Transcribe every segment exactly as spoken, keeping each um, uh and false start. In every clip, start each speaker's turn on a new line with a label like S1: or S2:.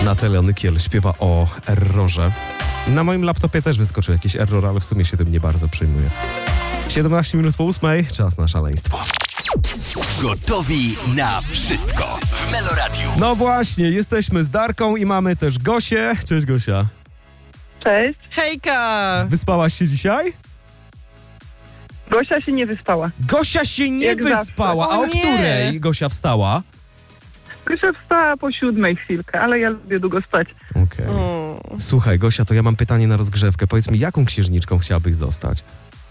S1: Natalia Nykiel śpiewa o errorze. Na moim laptopie też wyskoczył jakiś error, ale w sumie się tym nie bardzo przejmuję. siedemnaście minut po ósmej, czas na szaleństwo.
S2: Gotowi na wszystko w Meloradiu.
S1: No właśnie, jesteśmy z Darką i mamy też Gosię. Cześć Gosia.
S3: Cześć.
S4: Hejka!
S1: Wyspałaś się dzisiaj?
S3: Gosia się nie wyspała.
S1: Gosia się nie
S3: Jak
S1: wyspała,
S3: zawsze.
S1: a o
S4: O nie.
S1: której Gosia wstała?
S3: Gosia wstała po siódmej chwilkę, ale ja lubię długo spać.
S1: Okej. Okay. Słuchaj Gosia, to ja mam pytanie na rozgrzewkę. Powiedz mi, jaką księżniczką chciałabyś zostać?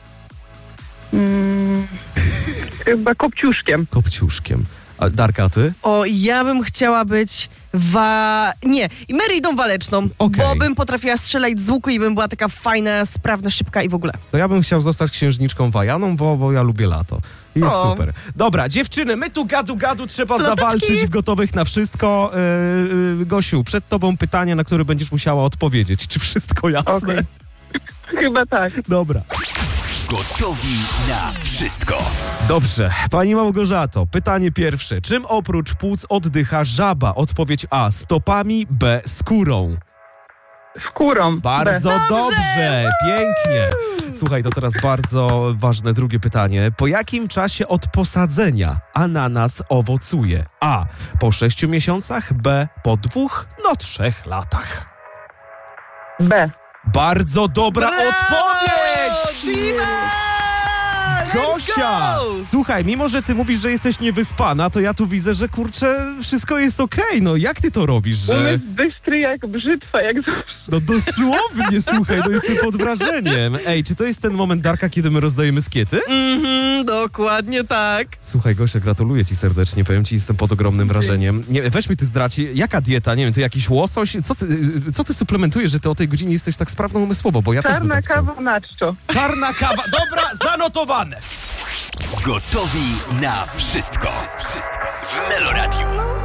S3: Mm, chyba kopciuszkiem.
S1: Kopciuszkiem. A Darka, ty?
S4: O, ja bym chciała być wa... Nie, i Meridą Waleczną,
S1: Okej.
S4: bo bym potrafiła strzelać z łuku i bym była taka fajna, sprawna, szybka i w ogóle.
S1: To ja bym chciał zostać księżniczką Wajaną, bo, bo ja lubię lato. Jest
S4: O.
S1: super. Dobra, dziewczyny, my tu gadu gadu, trzeba
S4: Ploteczki.
S1: zawalczyć w Gotowych na wszystko. Yy, yy, Gosiu, przed tobą pytanie, na które będziesz musiała odpowiedzieć. Czy wszystko jasne?
S3: Okej. Chyba tak.
S1: Dobra.
S2: Gotowi na wszystko.
S1: Dobrze, pani Małgorzato, pytanie pierwsze. Czym oprócz płuc oddycha żaba? Odpowiedź A. Stopami, B. Skórą.
S3: Skórą.
S1: Bardzo
S3: B.
S1: dobrze, dobrze. Pięknie. Słuchaj, to teraz bardzo ważne drugie pytanie. Po jakim czasie od posadzenia ananas owocuje? A. Po sześciu miesiącach, B. Po dwóch, no trzech latach.
S3: B.
S1: Bardzo dobra
S4: Brawo!
S1: odpowiedź!
S4: Diva! Let's
S1: Gosia!
S4: go!
S1: Słuchaj, mimo że ty mówisz, że jesteś niewyspana, to ja tu widzę, że kurczę, wszystko jest okej. No jak ty to robisz, że...
S3: Umysł bystry jak brzytwa, jak zawsze.
S1: No dosłownie, słuchaj, no jestem pod wrażeniem. Ej, czy to jest ten moment, Darka, kiedy my rozdajemy skiety?
S4: Mhm, dokładnie tak.
S1: Słuchaj, Gosia, gratuluję ci serdecznie, powiem ci, jestem pod ogromnym wrażeniem. Nie, weź mi ty zdraci, jaka dieta, nie wiem, ty jakiś łosoś? Co ty, co ty suplementujesz, że ty o tej godzinie jesteś tak sprawną umysłowo, bo ja też bym
S3: Czarna
S1: tak chciał.
S3: kawa na czczo.
S1: Czarna kawa, dobra, zanotowane.
S2: Gotowi na wszystko. Wszystko w Meloradiu.